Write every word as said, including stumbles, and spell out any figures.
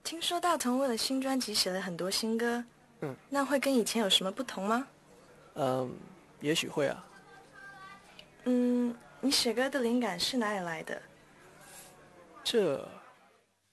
听说大同为了新专辑写了很多新歌， 嗯， 那会跟以前有什么不同吗？ 嗯，也许会啊。 嗯，你写歌的灵感是哪里来的？ 这